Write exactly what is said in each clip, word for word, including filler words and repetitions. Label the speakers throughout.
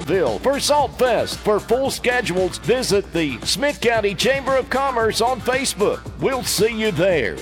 Speaker 1: Sharpeville for Salt Fest. For full schedules, visit the Smith County Chamber of Commerce on Facebook. We'll see you there.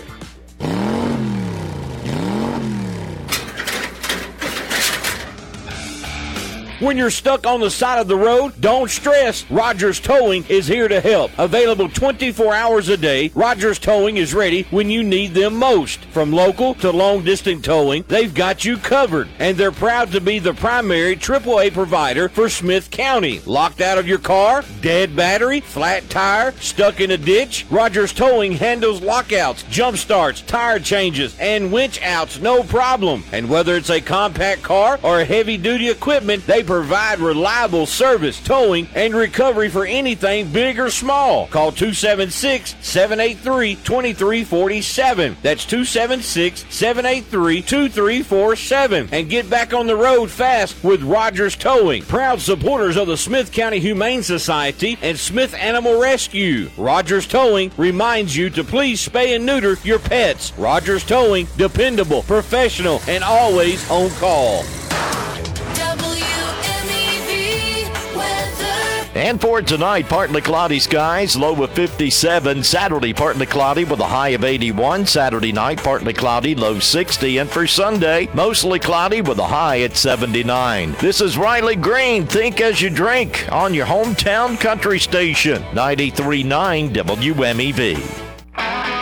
Speaker 2: When you're stuck on the side of the road, don't stress. Rogers Towing is here to help. Available twenty-four hours a day, Rogers Towing is ready when you need them most. From local to long-distance towing, they've got you covered. And they're proud to be the primary triple A provider for Smith County. Locked out of your car? Dead battery? Flat tire? Stuck in a ditch? Rogers Towing handles lockouts, jump starts, tire changes, and winch outs, no problem. And whether it's a compact car or a heavy-duty equipment, they provide reliable service, towing, and recovery for anything big or small. Call two seven six, seven eight three, two three four seven. That's two seven six, seven eight three, two three four seven. And get back on the road fast with Rogers Towing. Proud supporters of the Smith County Humane Society and Smith Animal Rescue. Rogers Towing reminds you to please spay and neuter your pets. Rogers Towing, dependable, professional, and always on call.
Speaker 1: And for tonight, partly cloudy skies, low of fifty-seven. Saturday, partly cloudy with a high of eighty-one. Saturday night, partly cloudy, low sixty. And for Sunday, mostly cloudy with a high at seventy-nine. This is Riley Green. Think as you drink on your hometown country station, ninety-three point nine W M E V.